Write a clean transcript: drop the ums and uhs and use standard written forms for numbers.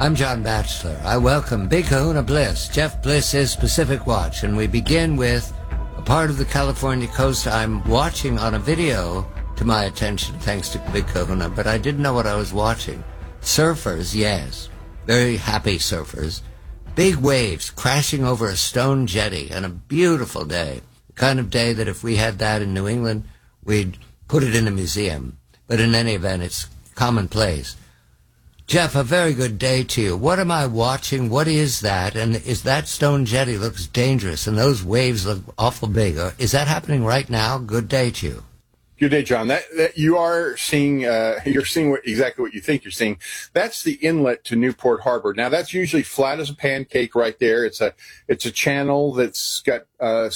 I'm John Batchelor. I welcome Big Kahuna Bliss. Jeff Bliss is Pacific Watch, and we begin with a part of the California coast I'm watching on a video to my attention, thanks to Big Kahuna, but I didn't know what I was watching. Surfers, yes. Very happy surfers. Big waves crashing over a stone jetty, and a beautiful day. The kind of day that if we had that in New England, we'd put it in a museum. But in any event, it's commonplace. Jeff, a very good day to you. What am I watching? What is that? And is that stone jetty looks dangerous, and those waves look awful big. Is that happening right now? Good day to you. Good day, John. That you are seeing, you're seeing exactly what you think you're seeing. That's the inlet to Newport Harbor. Now, that's usually flat as a pancake right there. It's a channel that's got